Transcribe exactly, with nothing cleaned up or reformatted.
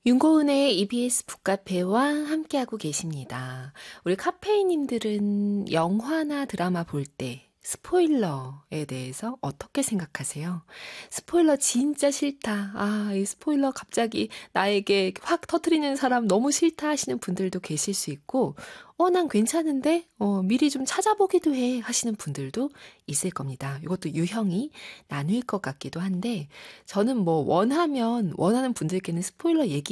윤고은의 이비에스 북카페와 함께하고 계십니다. 우리 카페이님들은 영화나 드라마 볼 때 스포일러에 대해서 어떻게 생각하세요? 스포일러 진짜 싫다. 아, 이 스포일러 갑자기 나에게 확 터트리는 사람 너무 싫다 하시는 분들도 계실 수 있고, 어, 난 괜찮은데? 어, 미리 좀 찾아보기도 해 하시는 분들도 있을 겁니다. 이것도 유형이 나뉠 것 같기도 한데, 저는 뭐 원하면 원하는 분들께는 스포일러 얘기